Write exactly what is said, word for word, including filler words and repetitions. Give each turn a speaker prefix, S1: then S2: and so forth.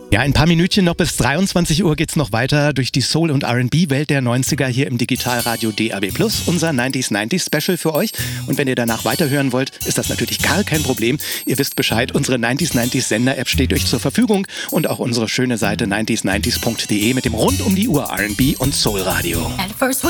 S1: Ja, ein paar Minütchen noch bis dreiundzwanzig Uhr geht's noch weiter durch die Soul- und R and B-Welt der neunziger hier im Digitalradio D A B plus, unser neunziger neunzig Special für euch. Und wenn ihr danach weiterhören wollt, ist das natürlich gar kein Problem. Ihr wisst Bescheid, unsere neunziger neunzig Sender-App steht euch zur Verfügung und auch unsere schöne Seite neunzig neunzig punkt de mit dem rund um die Uhr R and B und Soul-Radio.